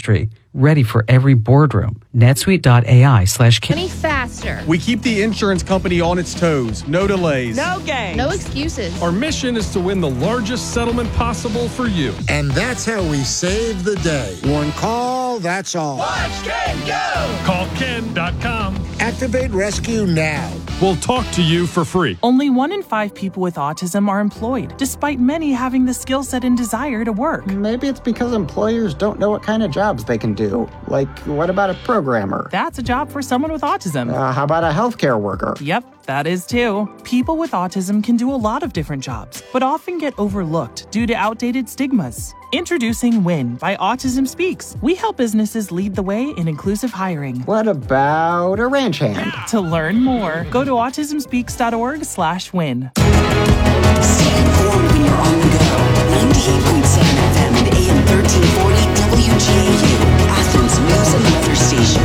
industry, ready for every boardroom. NetSuite.ai/Kim. Any faster. We keep the insurance company on its toes. No delays. No games. No excuses. Our mission is to win the largest settlement possible for you. And that's how we save the day. One call, that's all. Watch Ken go! Call Ken.com. Activate Rescue now. We'll talk to you for free. Only 1 in 5 people with autism are employed, despite many having the skill set and desire to work. Maybe it's because employers don't know what kind of jobs they can do. Like, what about a programmer? That's a job for someone with autism. How about a healthcare worker? Yep, that is too. People with autism can do a lot of different jobs, but often get overlooked due to outdated stigmas. Introducing WIN by Autism Speaks. We help businesses lead the way in inclusive hiring. What about a ranch hand? To learn more, go to autismspeaks.org/win. Stay informed when you're on the go. 98.7 FM and AM 1340 WGAU, Athens News and Weather Station.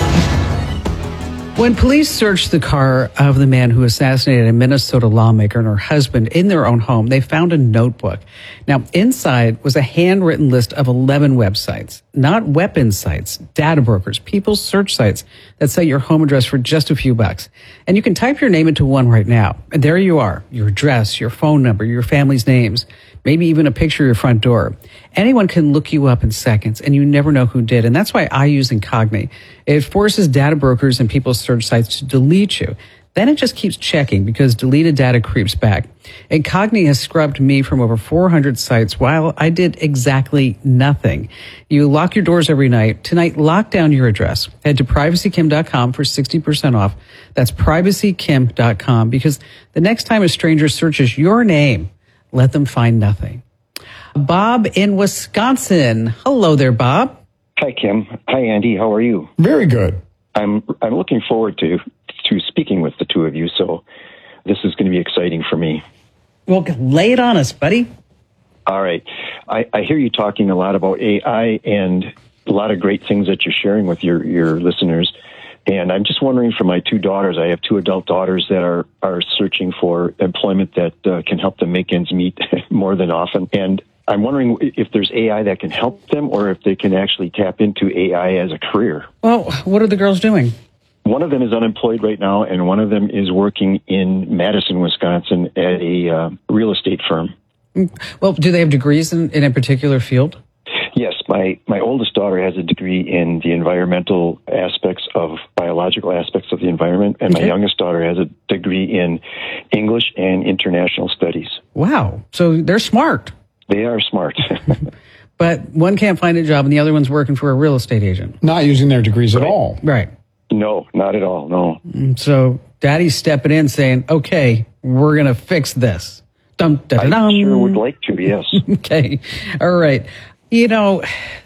When police searched the car of the man who assassinated a Minnesota lawmaker and her husband in their own home, they found a notebook. Now, inside was a handwritten list of 11 websites, not weapons sites, data brokers, people's search sites that sell your home address for just a few bucks. And you can type your name into one right now. And there you are, your address, your phone number, your family's names, maybe even a picture of your front door. Anyone can look you up in seconds, and you never know who did. And that's why I use Incogni. It forces data brokers and people's search sites to delete you. Then it just keeps checking because deleted data creeps back. Incogni has scrubbed me from over 400 sites while I did exactly nothing. You lock your doors every night. Tonight, lock down your address. Head to privacykim.com for 60% off. That's privacykim.com, because the next time a stranger searches your name, let them find nothing. Bob in Wisconsin. Hello there, Bob. Hi, Kim. Hi, Andy. How are you? Very good. I'm looking forward to speaking with the two of you, so this is going to be exciting for me. Well, lay it on us, buddy. All right. I hear you talking a lot about AI and a lot of great things that you're sharing with your listeners. And I'm just wondering for my two daughters, I have two adult daughters that are searching for employment that can help them make ends meet more than often. And I'm wondering if there's AI that can help them or if they can actually tap into AI as a career. Well, what are the girls doing? One of them is unemployed right now, and one of them is working in Madison, Wisconsin at a real estate firm. Well, do they have degrees in a particular field? Yes, my oldest daughter has a degree in the environmental aspects of biological aspects of the environment, and my youngest daughter has a degree in English and international studies. Wow. So they're smart. They are smart. But one can't find a job and the other one's working for a real estate agent. Not using their degrees at all. Right. No, not at all, no. So daddy's stepping in saying, okay, we're going to fix this. Dum, da, da, dum. I sure would like to, yes. Okay. All right. You know,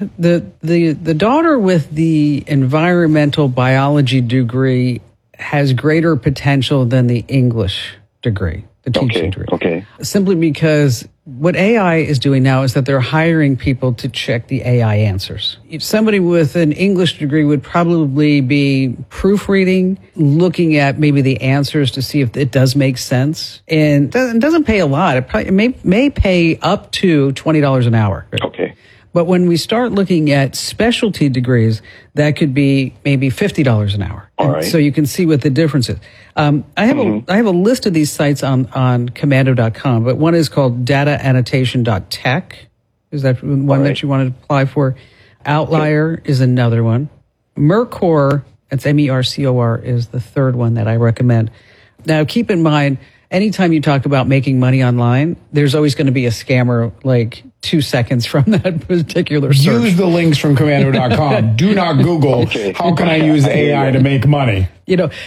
the daughter with the environmental biology degree has greater potential than the English degree, the teaching degree. Okay. Simply because what AI is doing now is that they're hiring people to check the AI answers. If somebody with an English degree would probably be proofreading, looking at maybe the answers to see if it does make sense. And it doesn't pay a lot. It may pay up to $20 an hour. Okay. But when we start looking at specialty degrees, that could be maybe $50 an hour. All right. So you can see what the difference is. I have a list of these sites on commando.com, but one is called dataannotation.tech. Is that one that you wanted to apply for? Outlier is another one. Mercor, that's MERCOR, is the third one that I recommend. Now, keep in mind, anytime you talk about making money online, there's always going to be a scammer like 2 seconds from that particular search. Use the links from commando.com. Do not Google, how can I use AI to make money? You know,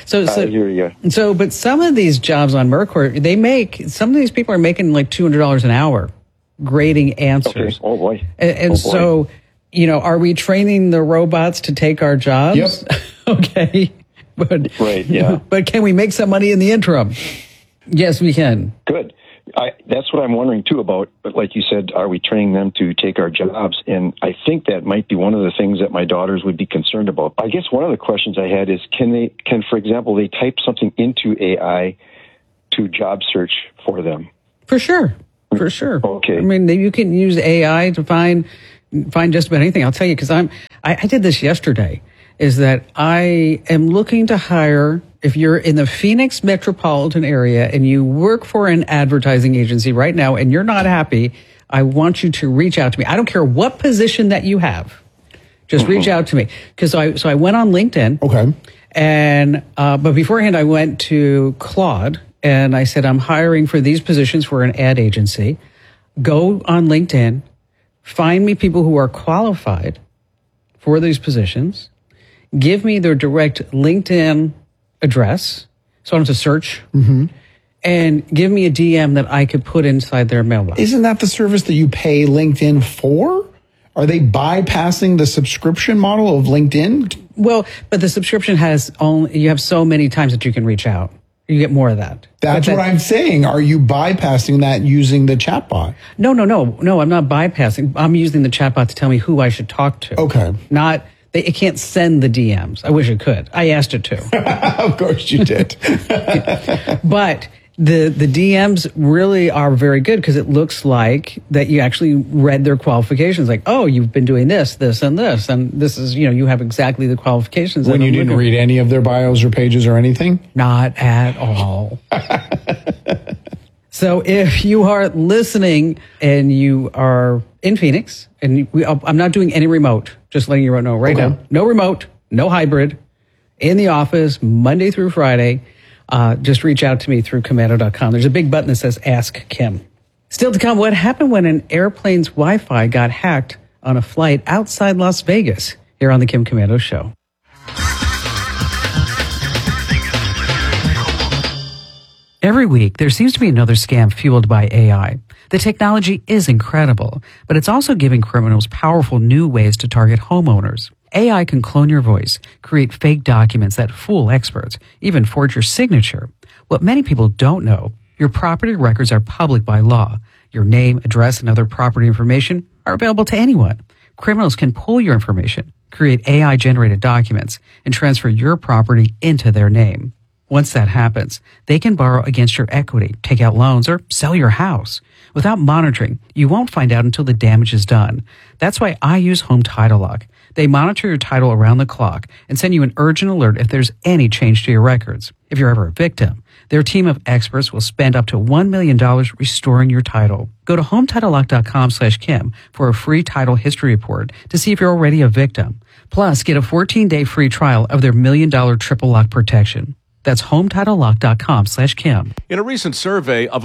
but some of these jobs on Mercor, some of these people are making like $200 an hour grading answers. Okay. Oh boy. So, you know, are we training the robots to take our jobs? Yep. Okay. But, right, yeah. But can we make some money in the interim? Yes, we can. Good. That's what I'm wondering, too, about. But like you said, are we training them to take our jobs? And I think that might be one of the things that my daughters would be concerned about. I guess one of the questions I had is, can, for example, they type something into AI to job search for them? For sure. For sure. Okay. I mean, you can use AI to find just about anything. I'll tell you, because I did this yesterday, is that I am looking to hire, if you're in the Phoenix metropolitan area and you work for an advertising agency right now and you're not happy, I want you to reach out to me. I don't care what position that you have. Just reach out to me. Because I went on LinkedIn. Okay. And, but beforehand I went to Claude and I said, I'm hiring for these positions for an ad agency. Go on LinkedIn, find me people who are qualified for these positions, give me their direct LinkedIn address, so I don't have to search, and give me a DM that I could put inside their mailbox. Isn't that the service that you pay LinkedIn for? Are they bypassing the subscription model of LinkedIn? Well, but the subscription has only, you have so many times that you can reach out. You get more of that. That's what I'm saying. Are you bypassing that using the chatbot? No, I'm not bypassing. I'm using the chatbot to tell me who I should talk to. Okay. Not, it can't send the DMs. I wish it could. I asked it to. Of course you did. But the DMs really are very good because it looks like that you actually read their qualifications. Like, oh, you've been doing this, this, and this. And this is, you have exactly the qualifications. When you didn't read any of their bios or pages or anything? Not at all. So if you are listening and you are in Phoenix, and I'm not doing any remote, just letting you know right now. No remote, no hybrid, in the office, Monday through Friday. Just reach out to me through Komando.com. There's a big button that says Ask Kim. Still to come, what happened when an airplane's Wi-Fi got hacked on a flight outside Las Vegas? Here on the Kim Komando Show. Every week, there seems to be another scam fueled by AI. The technology is incredible, but it's also giving criminals powerful new ways to target homeowners. AI can clone your voice, create fake documents that fool experts, even forge your signature. What many people don't know, your property records are public by law. Your name, address, and other property information are available to anyone. Criminals can pull your information, create AI-generated documents, and transfer your property into their name. Once that happens, they can borrow against your equity, take out loans, or sell your house. Without monitoring, you won't find out until the damage is done. That's why I use Home Title Lock. They monitor your title around the clock and send you an urgent alert if there's any change to your records. If you're ever a victim, their team of experts will spend up to $1 million restoring your title. Go to HometitleLock.com/Kim for a free title history report to see if you're already a victim. Plus, get a 14-day free trial of their $1 million triple lock protection. That's HometitleLock.com/Kim. In a recent survey of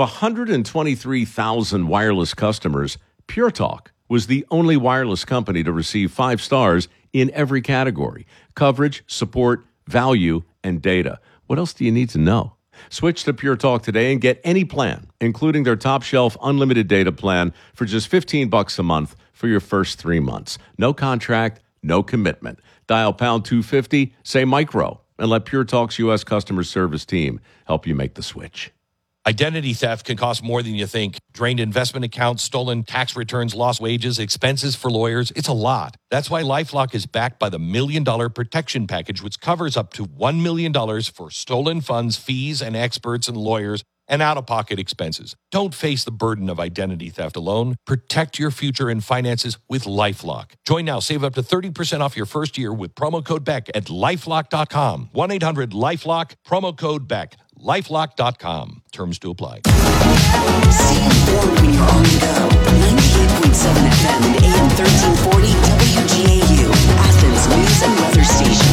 123,000 wireless customers, Pure Talk was the only wireless company to receive 5 stars in every category: coverage, support, value, and data. What else do you need to know? Switch to Pure Talk today and get any plan, including their top shelf unlimited data plan for just $15 a month for your first 3 months. No contract, no commitment. Dial pound 250, say micro, and let Pure Talk's U.S. customer service team help you make the switch. Identity theft can cost more than you think. Drained investment accounts, stolen tax returns, lost wages, expenses for lawyers. It's a lot. That's why LifeLock is backed by the $1 Million Protection Package, which covers up to $1 million for stolen funds, fees, and experts and lawyers, and out-of-pocket expenses. Don't face the burden of identity theft alone. Protect your future and finances with LifeLock. Join now. Save up to 30% off your first year with promo code BECK at LifeLock.com. 1-800-LifeLock, promo code BECK. LifeLock.com. Terms to apply. Stay informed when you're on the go. 98.7 FM and AM 1340 WGAU, Athens News and Weather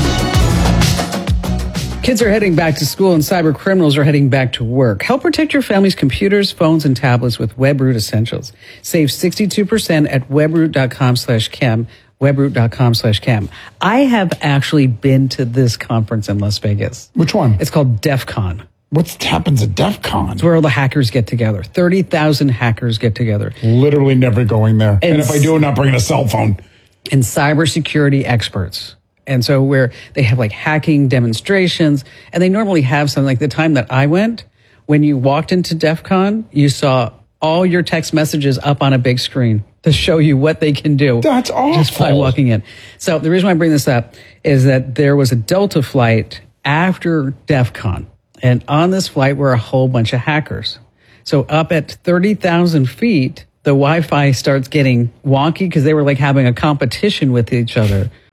Station. Kids are heading back to school and cyber criminals are heading back to work. Help protect your family's computers, phones, and tablets with WebRoot Essentials. Save 62% at webroot.com/Kim. webroot.com/Kim. I have actually been to this conference in Las Vegas. Which one? It's called DEF CON. What happens at DEF CON? It's where all the hackers get together. 30,000 hackers get together. Literally never going there. And if I do, I'm not bringing a cell phone. And cybersecurity experts. And so where they have like hacking demonstrations, and they normally have something like the time that I went, when you walked into DEF CON, you saw all your text messages up on a big screen to show you what they can do. That's awful. Just by walking in. So the reason why I bring this up is that there was a Delta flight after DEF CON. And on this flight were a whole bunch of hackers. So up at 30,000 feet, the Wi-Fi starts getting wonky because they were like having a competition with each other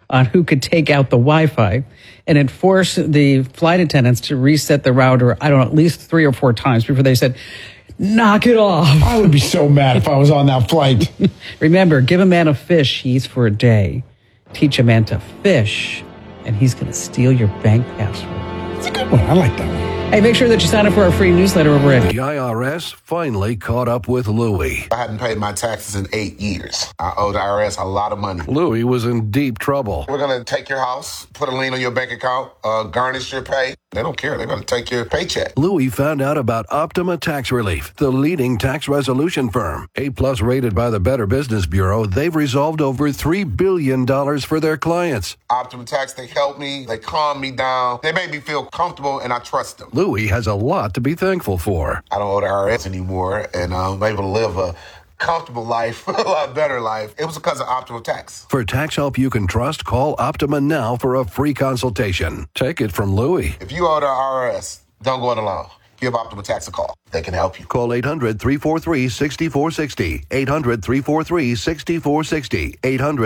on who could take out the Wi-Fi, and it forced the flight attendants to reset the router, I don't know, at least 3 or 4 times before they said, knock it off. I would be so mad if I was on that flight. Remember, give a man a fish, he eats for a day. Teach a man to fish, and he's going to steal your bank password. It's a good one. I like that one. Hey, make sure that you sign up for our free newsletter over at... The IRS finally caught up with Louie. I hadn't paid my taxes in 8 years. I owe the IRS a lot of money. Louie was in deep trouble. We're going to take your house, put a lien on your bank account, garnish your pay. They don't care. They're going to take your paycheck. Louie found out about Optima Tax Relief, the leading tax resolution firm. A-plus rated by the Better Business Bureau, they've resolved over $3 billion for their clients. Optima Tax, they help me. They calm me down. They make me feel comfortable, and I trust them. Louie has a lot to be thankful for. I don't owe the IRS anymore, and I'm able to live a comfortable life, a lot better life. It was because of Optima Tax. For tax help you can trust, call Optima now for a free consultation. Take it from Louie. If you owe the IRS, don't go it alone. Give Optima Tax a call. They can help you. Call 800-343-6460. 800-343-6460.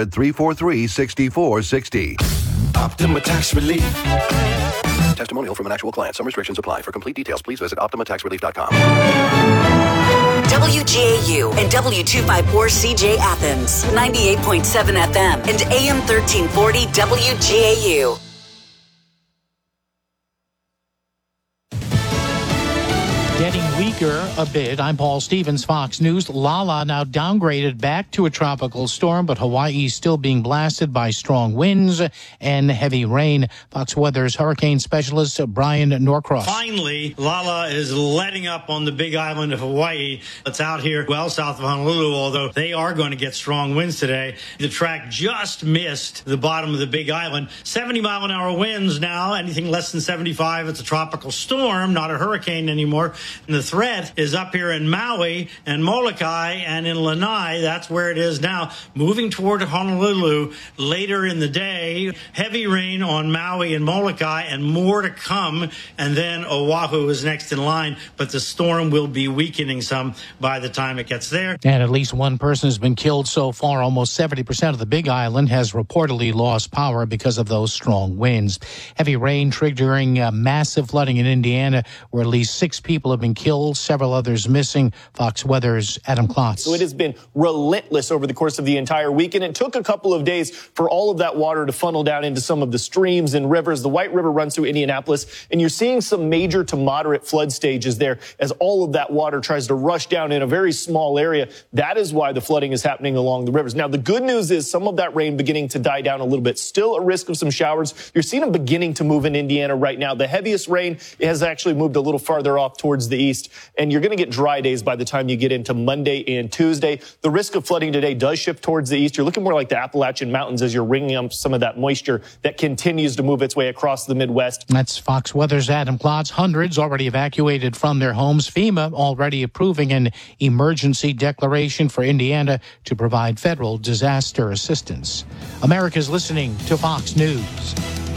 800-343-6460. Optima Tax Relief. Testimonial from an actual client. Some restrictions apply. For complete details, please visit OptimaTaxRelief.com. WGAU and W254CJ Athens, 98.7 FM and AM 1340 WGAU. Getting weaker a bit. I'm Paul Stevens, Fox News. Lala now downgraded back to a tropical storm, but Hawaii is still being blasted by strong winds and heavy rain. Fox Weather's hurricane specialist Brian Norcross. Finally, Lala is letting up on the big island of Hawaii. It's out here well south of Honolulu, although they are going to get strong winds today. The track just missed the bottom of the big island. 70-mile-an-hour winds now. Anything less than 75, it's a tropical storm, not a hurricane anymore. And the threat is up here in Maui and Molokai and in Lanai. That's where it is now, moving toward Honolulu later in the day. Heavy rain on Maui and Molokai and more to come. And then Oahu is next in line. But the storm will be weakening some by the time it gets there. And at least one person has been killed so far. Almost 70% of the Big Island has reportedly lost power because of those strong winds. Heavy rain triggering massive flooding in Indiana, where at least 6 people have been killed, several others missing. Fox Weather's Adam Klotz. So it has been relentless over the course of the entire week, and it took a couple of days for all of that water to funnel down into some of the streams and rivers. The White River runs through Indianapolis, and you're seeing some major to moderate flood stages there as all of that water tries to rush down in a very small area. That is why the flooding is happening along the rivers. Now, the good news is some of that rain beginning to die down a little bit. Still a risk of some showers. You're seeing them beginning to move in Indiana right now. The heaviest rain has actually moved a little farther off towards the east, and you're going to get dry days by the time you get into Monday and Tuesday. The risk of flooding today does shift towards the east. You're looking more like the Appalachian Mountains as you're wringing up some of that moisture that continues to move its way across the Midwest. That's Fox Weather's Adam Klotz. Hundreds already evacuated from their homes. FEMA already approving an emergency declaration for Indiana to provide federal disaster assistance. America's listening to Fox News.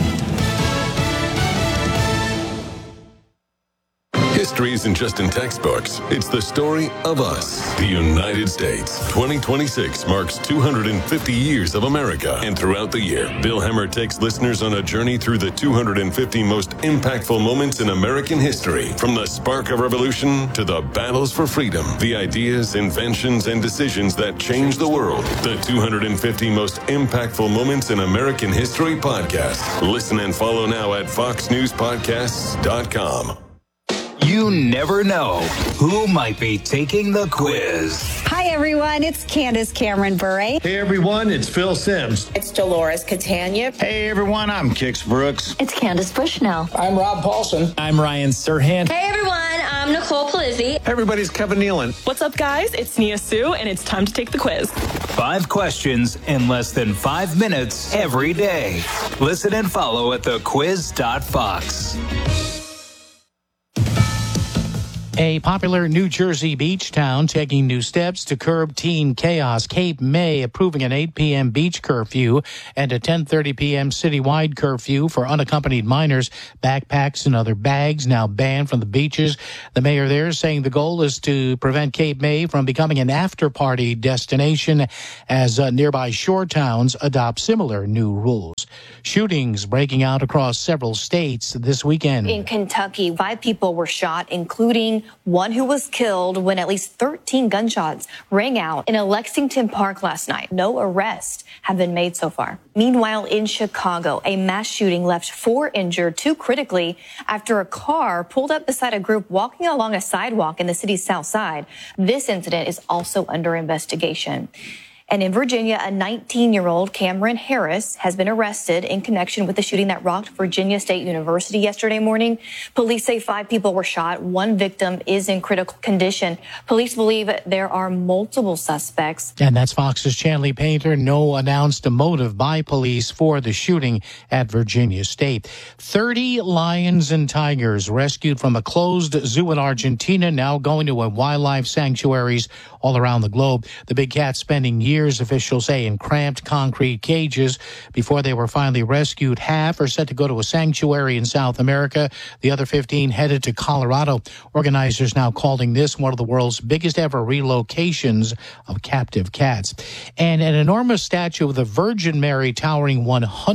History isn't just in textbooks. It's the story of us, the United States. 2026 marks 250 years of America. And throughout the year, Bill Hemmer takes listeners on a journey through the 250 most impactful moments in American history. From the spark of revolution to the battles for freedom, the ideas, inventions, and decisions that changed the world. The 250 most impactful moments in American history podcast. Listen and follow now at foxnewspodcasts.com. You never know who might be taking the quiz. Hi, everyone. It's Candace Cameron Bure. Hey, everyone. It's Phil Sims. It's Dolores Catania. Hey, everyone. I'm Kix Brooks. It's Candace Bushnell. I'm Rob Paulson. I'm Ryan Serhant. Hey, everyone. I'm Nicole Palizzi. Hey, everybody's Kevin Nealon. What's up, guys? It's Nia Sue, and it's time to take the quiz. 5 questions in less than 5 minutes every day. Listen and follow at thequiz.fox. A popular New Jersey beach town taking new steps to curb teen chaos. Cape May approving an 8 p.m. beach curfew and a 10:30 p.m. citywide curfew for unaccompanied minors. Backpacks and other bags now banned from the beaches. The mayor there saying the goal is to prevent Cape May from becoming an after-party destination as nearby shore towns adopt similar new rules. Shootings breaking out across several states this weekend. In Kentucky, 5 people were shot, including one who was killed when at least 13 gunshots rang out in a Lexington Park last night. No arrests have been made so far. Meanwhile, in Chicago, a mass shooting left 4 injured, 2 critically, after a car pulled up beside a group walking along a sidewalk in the city's south side. This incident is also under investigation. And in Virginia, a 19-year-old Cameron Harris has been arrested in connection with the shooting that rocked Virginia State University yesterday morning. Police say 5 people were shot. 1 victim is in critical condition. Police believe there are multiple suspects. And that's Fox's Chanley Painter. No announced motive by police for the shooting at Virginia State. 30 lions and tigers rescued from a closed zoo in Argentina, now going to wildlife sanctuaries all around the globe. The big cats spending years, officials say, in cramped concrete cages before they were finally rescued. Half are set to go to a sanctuary in South America. The other 15 headed to Colorado. Organizers now calling this one of the world's biggest ever relocations of captive cats. And an enormous statue of the Virgin Mary, towering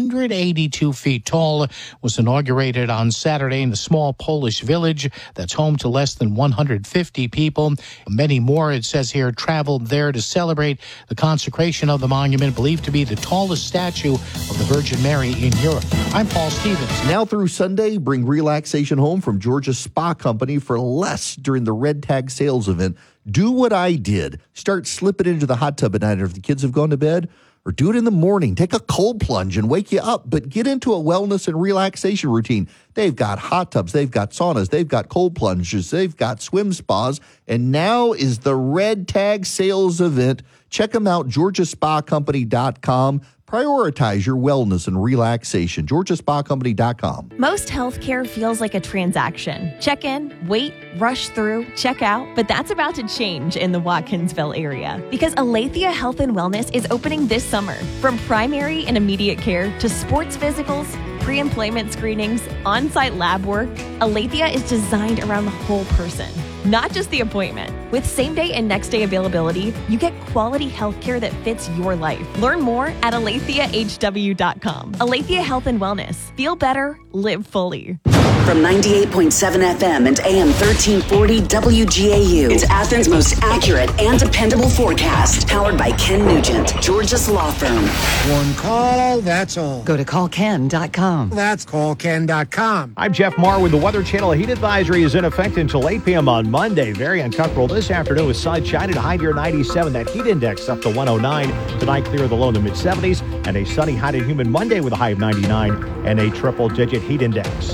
182 feet tall, was inaugurated on Saturday in the small Polish village that's home to less than 150 people. Many more, it says here, traveled there to celebrate the consecration of the monument, believed to be the tallest statue of the Virgin Mary in Europe. I'm Paul Stevens. Now through Sunday, bring relaxation home from Georgia Spa Company for less during the Red Tag sales event. Do what I did. Start slipping into the hot tub at night if the kids have gone to bed, or do it in the morning. Take a cold plunge and wake you up, but get into a wellness and relaxation routine. They've got hot tubs, they've got saunas, they've got cold plunges, they've got swim spas, and now is the Red Tag sales event. Check them out, georgiaspacompany.com. Prioritize your wellness and relaxation. georgiaspacompany.com. Most healthcare feels like a transaction. Check in, wait, rush through, check out. But that's about to change in the Watkinsville area because Aletheia Health and Wellness is opening this summer. From primary and immediate care to sports physicals, pre-employment screenings, on-site lab work, Aletheia is designed around the whole person, not just the appointment. With same-day and next-day availability, you get quality health care that fits your life. Learn more at AletheaHW.com. Aletheia Health and Wellness. Feel better, live fully. From 98.7 FM and AM 1340 WGAU, it's Athens' most accurate and dependable forecast. Powered by Ken Nugent, Georgia's law firm. One call, that's all. Go to callken.com. That's callken.com. I'm Jeff Marr with the Weather Channel. A heat advisory is in effect until 8 p.m. on Monday. Very uncomfortable this afternoon with sunshine and a high near 97. That heat index up to 109. Tonight, clear of the low in the mid-70s. And a sunny, hot and humid Monday with a high of 99 and a triple-digit heat index.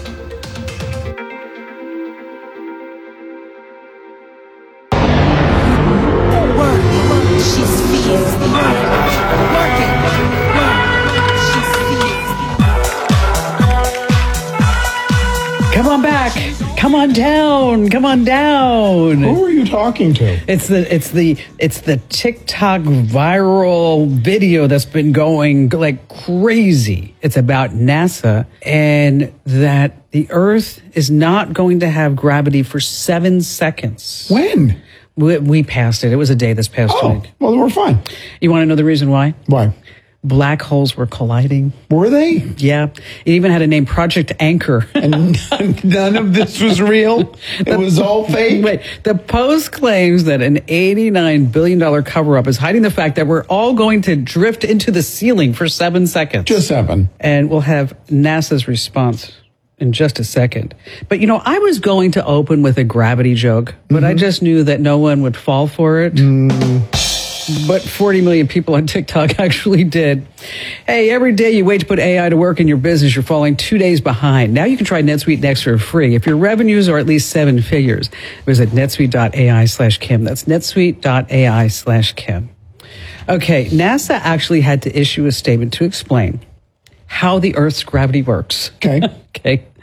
Come on back. Come on down. Come on down. Who are you talking to? It's the TikTok viral video that's been going like crazy. It's about NASA and that the Earth is not going to have gravity for 7 seconds. When? We passed it. It was a day this past week. Well, then we're fine. You want to know the reason why? Why? Black holes were colliding. Were they? Yeah. It even had a name, Project Anchor. And none of this was real? It was all fake? Wait, the Post claims that an $89 billion cover-up is hiding the fact that we're all going to drift into the ceiling for 7 seconds. Just 7. And we'll have NASA's response in just a second. But, you know, I was going to open with a gravity joke, but I just knew that no one would fall for it. But 40 million people on TikTok actually did. Hey, every day you wait to put AI to work in your business, you're falling 2 days behind. Now you can try NetSuite Next for free. If your revenues are at least 7 figures, visit netsuite.ai/Kim. That's netsuite.ai/Kim. Okay, NASA actually had to issue a statement to explain how the Earth's gravity works. Okay. Okay.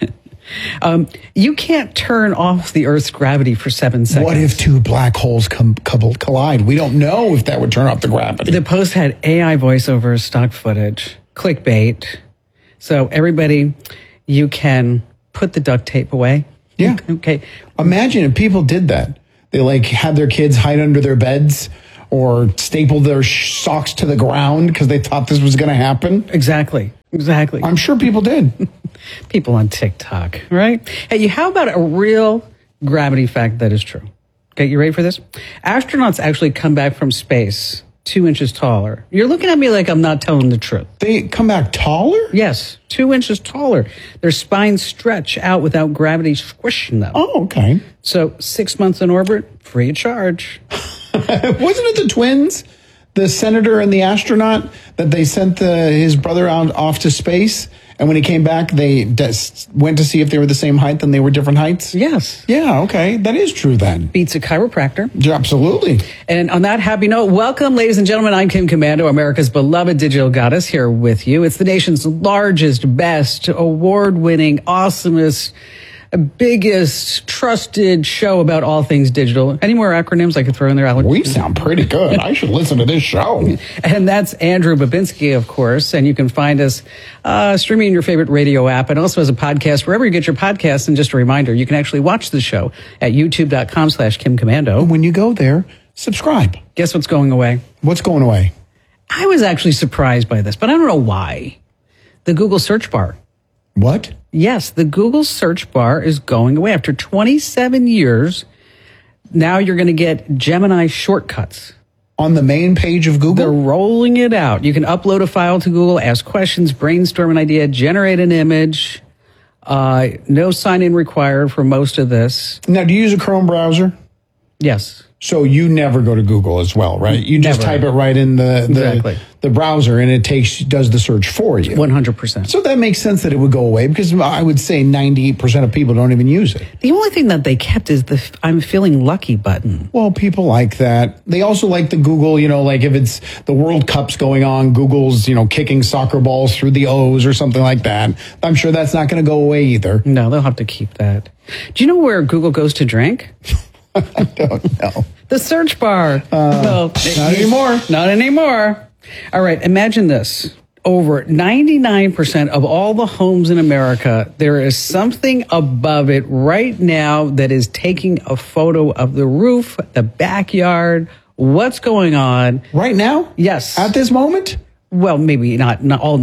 You can't turn off the Earth's gravity for 7 seconds. What if two black holes collide? We don't know if that would turn off the gravity. The Post had AI voiceover, stock footage, clickbait. So everybody, you can put the duct tape away. Yeah. Okay. Imagine if people did that. They like had their kids hide under their beds or staple their socks to the ground because they thought this was going to happen. Exactly. I'm sure people did. People on TikTok, right? Hey, how about a real gravity fact that is true? Okay, you ready for this? Astronauts actually come back from space 2 inches taller. You're looking at me like I'm not telling the truth. They come back taller? Yes, 2 inches taller. Their spines stretch out without gravity squishing them. Oh, okay. So 6 months in orbit, free of charge. Wasn't it the twins, the senator and the astronaut, that they sent his brother off to space? And when he came back, they went to see if they were the same height and they were different heights? Yes. Yeah, okay. That is true then. Beats a chiropractor. Yeah, absolutely. And on that happy note, welcome, ladies and gentlemen. I'm Kim Komando, America's beloved digital goddess, here with you. It's the nation's largest, best, award-winning, awesomest, biggest, trusted show about all things digital. Any more acronyms I could throw in there, Alex? We sound pretty good. I should listen to this show. And that's Andrew Babinski, of course. And you can find us streaming in your favorite radio app and also as a podcast, wherever you get your podcasts. And just a reminder, you can actually watch the show at youtube.com/Kim Komando. And when you go there, subscribe. Guess what's going away? What's going away? I was actually surprised by this, but I don't know why. The Google search bar. What? Yes, the Google search bar is going away. After 27 years, now you're going to get Gemini shortcuts. On the main page of Google? They're rolling it out. You can upload a file to Google, ask questions, brainstorm an idea, generate an image. No sign-in required for most of this. Now, do you use a Chrome browser? Yes. So you never go to Google as well, right? You just type it right in the browser and it does the search for you. 100%. So that makes sense that it would go away because I would say 98% of people don't even use it. The only thing that they kept is the I'm feeling lucky button. Well, people like that. They also like the Google, like if it's the World Cup's going on, Google's, kicking soccer balls through the O's or something like that. I'm sure that's not going to go away either. No, they'll have to keep that. Do you know where Google goes to drink? I don't know. The search bar. Not anymore. Not anymore. All right, imagine this. Over 99% of all the homes in America, there is something above it right now that is taking a photo of the roof, the backyard, what's going on. Right now? Yes. At this moment? Well, maybe not all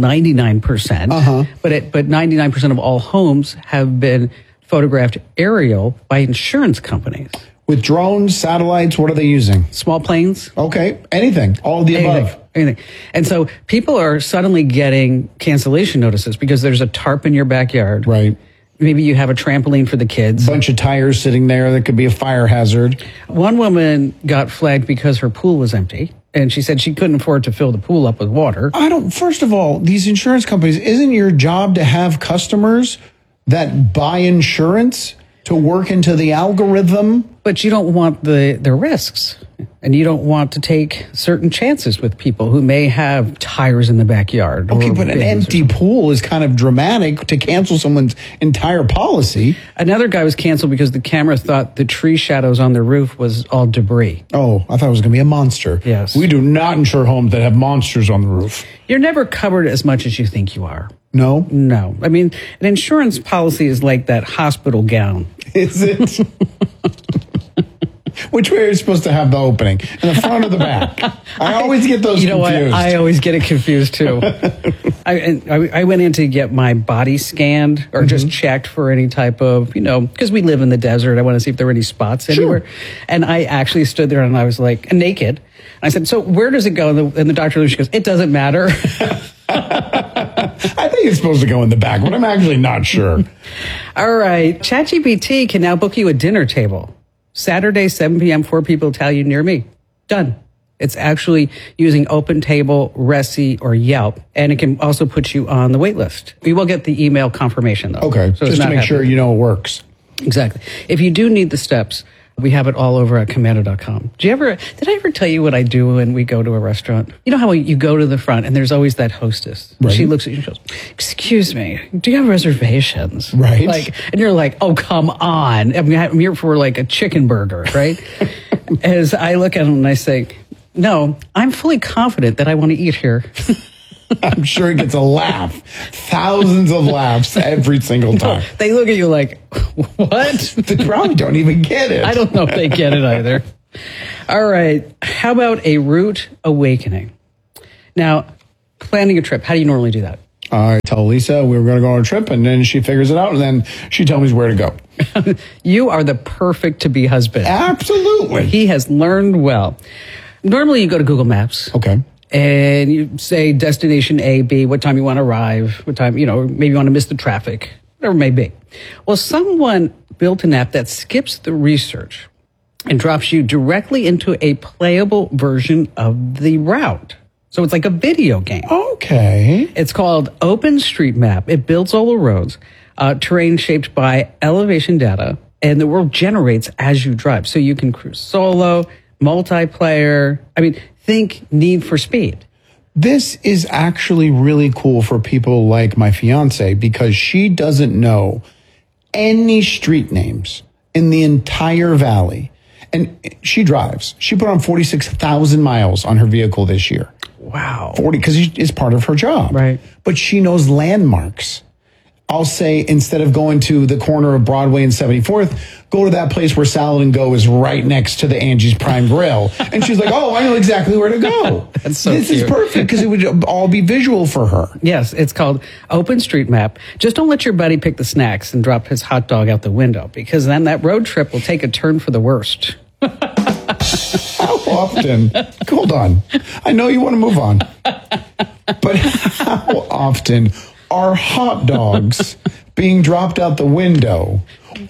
99%, but 99% of all homes have been photographed aerial by insurance companies. With drones, satellites, what are they using? Small planes. Okay, anything. All of the above. Anything. And so people are suddenly getting cancellation notices because there's a tarp in your backyard. Right. Maybe you have a trampoline for the kids. Bunch of tires sitting there that could be a fire hazard. One woman got flagged because her pool was empty. And she said she couldn't afford to fill the pool up with water. First of all, these insurance companies, isn't your job to have customers that buy insurance to work into the algorithm? But you don't want the risks. And you don't want to take certain chances with people who may have tires in the backyard. Okay, but an empty pool is kind of dramatic to cancel someone's entire policy. Another guy was canceled because the camera thought the tree shadows on the roof was all debris. Oh, I thought it was going to be a monster. Yes. We do not insure homes that have monsters on the roof. You're never covered as much as you think you are. No? No. I mean, an insurance policy is like that hospital gown. Is it? Which way are you supposed to have the opening? In the front or the back? I always get those confused. What? I always get it confused, too. I went in to get my body scanned or just checked for any type of, because we live in the desert. I want to see if there were any spots anywhere. And I actually stood there and I was like, naked. I said, so where does it go? And the doctor, she goes, it doesn't matter. I think it's supposed to go in the back, but I'm actually not sure. All right. ChatGPT can now book you a dinner table. Saturday, 7 p.m., 4 people tell you near me. Done. It's actually using OpenTable, Resy, or Yelp, and it can also put you on the wait list. You will get the email confirmation, though. Okay, so just to make sure you know it works. Exactly. If you do need the steps, We have it all over at commando.com. Did I ever tell you what I do when we go to a restaurant? You know how you go to the front and there's always that hostess. Right. She looks at you and goes, "Excuse me, do you have reservations?" Right. And you're like, "Oh, come on. I'm here for like a chicken burger," right? As I look at them and I say, "No, I'm fully confident that I want to eat here." I'm sure it gets a laugh. Thousands of laughs every single time. They look at you like, "What?" They probably don't even get it. I don't know if they get it either. All right. How about a route awakening? Now, planning a trip. How do you normally do that? I tell Lisa we were going to go on a trip, and then she figures it out, and then she tells me where to go. You are the perfect to-be husband. Absolutely. He has learned well. Normally, you go to Google Maps. Okay. And you say destination A, B, what time you want to arrive, what time, maybe you want to miss the traffic, whatever it may be. Well, someone built an app that skips the research and drops you directly into a playable version of the route. So it's like a video game. Okay. It's called OpenStreetMap. It builds all the roads, terrain shaped by elevation data, and the world generates as you drive. So you can cruise solo, multiplayer. Think Need for Speed. This is actually really cool for people like my fiance because she doesn't know any street names in the entire valley. And she drives. She put on 46,000 miles on her vehicle this year. Wow. 40, because it's part of her job. Right. But she knows landmarks. I'll say instead of going to the corner of Broadway and 74th, go to that place where Salad and Go is right next to the Angie's Prime Grill. And she's like, "Oh, I know exactly where to go." That's so This cute. is perfect because it would all be visual for her. Yes, it's called OpenStreetMap. Just don't let your buddy pick the snacks and drop his hot dog out the window, because then that road trip will take a turn for the worst. How often? Hold on. I know you want to move on. But how often are hot dogs being dropped out the window,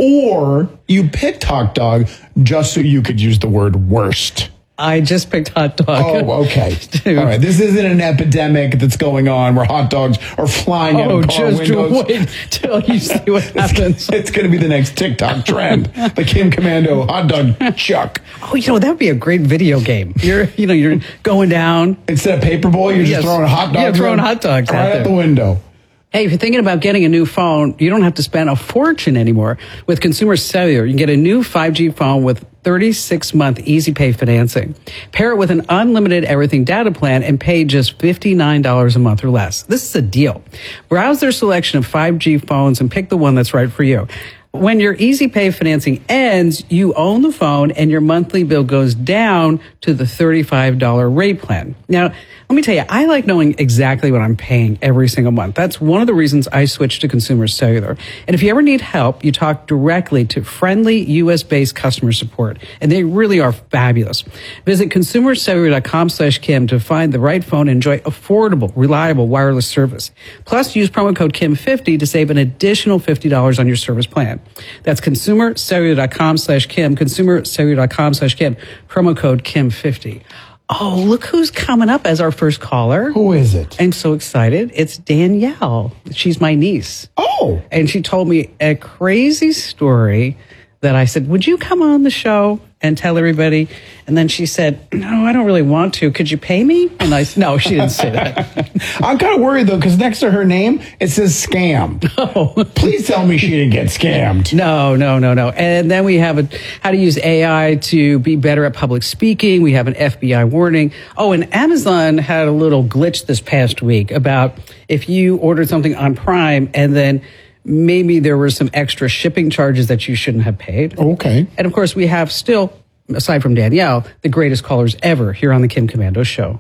or you picked hot dog just so you could use the word worst? I just picked hot dog. Oh, okay. Dude. All right. This isn't an epidemic that's going on where hot dogs are flying out of car just windows. wait till you see what happens. It's going to be the next TikTok trend. The Kim Commando hot dog chuck. Oh, that would be a great video game. You're going down. Instead of paperboy, you're just throwing hot dogs. Yeah, throwing hot dogs right out the window. Hey, if you're thinking about getting a new phone, you don't have to spend a fortune anymore. With Consumer Cellular, you can get a new 5G phone with 36-month easy pay financing. Pair it with an unlimited everything data plan and pay just $59 a month or less. This is a deal. Browse their selection of 5G phones and pick the one that's right for you. When your easy pay financing ends, you own the phone and your monthly bill goes down to the $35 rate plan. Now, let me tell you, I like knowing exactly what I'm paying every single month. That's one of the reasons I switched to Consumer Cellular. And if you ever need help, you talk directly to friendly U.S.-based customer support, and they really are fabulous. Visit consumercellular.com/Kim to find the right phone and enjoy affordable, reliable wireless service. Plus, use promo code Kim50 to save an additional $50 on your service plan. That's consumercellular.com/Kim, consumercellular.com/Kim, promo code Kim50. Oh, look who's coming up as our first caller. Who is it? I'm so excited. It's Danielle. She's my niece. Oh. And she told me a crazy story that I said, "Would you come on the show and tell everybody?" And then she said, "No, I don't really want to. Could you pay me?" And I said, no, she didn't say that. I'm kind of worried, though, because next to her name, it says scam. Oh. Please tell me she didn't get scammed. No. And then we have how to use AI to be better at public speaking. We have an FBI warning. Oh, and Amazon had a little glitch this past week about if you ordered something on Prime and then maybe there were some extra shipping charges that you shouldn't have paid. Okay. And of course, we have still, aside from Danielle, the greatest callers ever here on the Kim Commando Show.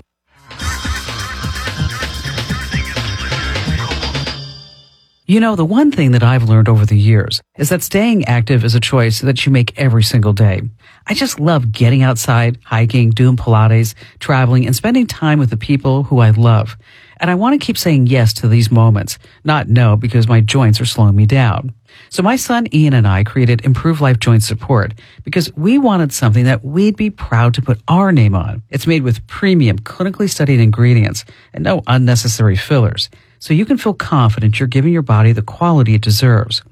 The one thing that I've learned over the years is that staying active is a choice that you make every single day. I just love getting outside, hiking, doing Pilates, traveling, and spending time with the people who I love. And I want to keep saying yes to these moments, not no, because my joints are slowing me down. So my son Ian and I created Improve Life Joint Support because we wanted something that we'd be proud to put our name on. It's made with premium, clinically studied ingredients and no unnecessary fillers. So you can feel confident you're giving your body the quality it deserves.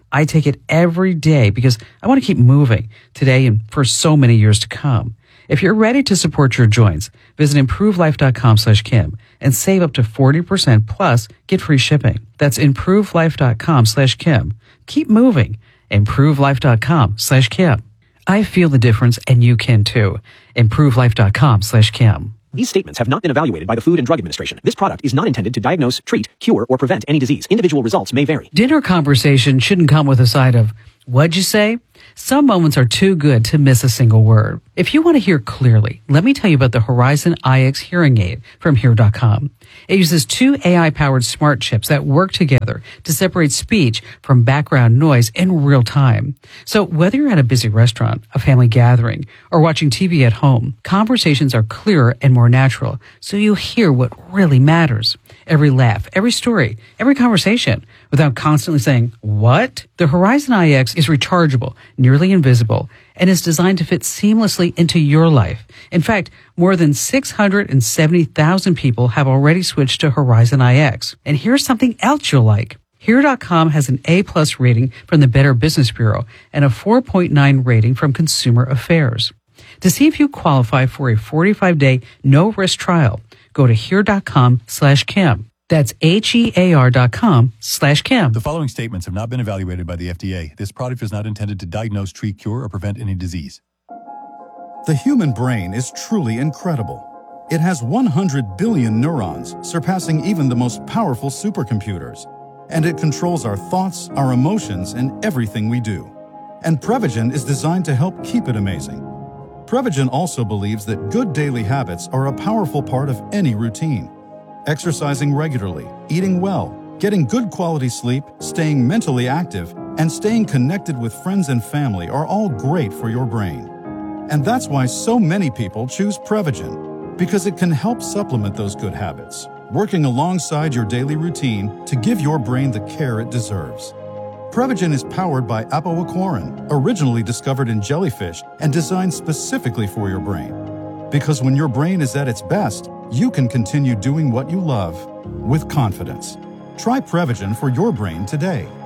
I take it every day because I want to keep moving today and for so many years to come. If you're ready to support your joints, visit ImproveLife.com/Kim and save up to 40% plus get free shipping. That's ImproveLife.com/Kim. Keep moving. ImproveLife.com/Kim. I feel the difference and you can too. ImproveLife.com/Kim. These statements have not been evaluated by the Food and Drug Administration. This product is not intended to diagnose, treat, cure, or prevent any disease. Individual results may vary. Dinner conversation shouldn't come with a side of, "What'd you say?" Some moments are too good to miss a single word. If you want to hear clearly, let me tell you about the Horizon IX hearing aid from Hear.com. It uses 2 AI-powered smart chips that work together to separate speech from background noise in real time. So whether you're at a busy restaurant, a family gathering, or watching TV at home, conversations are clearer and more natural, so you hear what really matters. Every laugh, every story, every conversation, without constantly saying, "What?" The Horizon IX is rechargeable, nearly invisible, and is designed to fit seamlessly into your life. In fact, more than 670,000 people have already switched to Horizon IX. And here's something else you'll like. Here.com has an A+ rating from the Better Business Bureau and a 4.9 rating from Consumer Affairs. To see if you qualify for a 45-day no-risk trial, go to Here.com/Kim. That's HEAR.com/Kim. The following statements have not been evaluated by the FDA. This product is not intended to diagnose, treat, cure, or prevent any disease. The human brain is truly incredible. It has 100 billion neurons, surpassing even the most powerful supercomputers. And it controls our thoughts, our emotions, and everything we do. And Prevagen is designed to help keep it amazing. Prevagen also believes that good daily habits are a powerful part of any routine. Exercising regularly, eating well, getting good quality sleep, staying mentally active, and staying connected with friends and family are all great for your brain. And that's why so many people choose Prevagen, because it can help supplement those good habits, working alongside your daily routine to give your brain the care it deserves. Prevagen is powered by apoaquarin, originally discovered in jellyfish and designed specifically for your brain. Because when your brain is at its best, you can continue doing what you love with confidence. Try Prevagen for your brain today.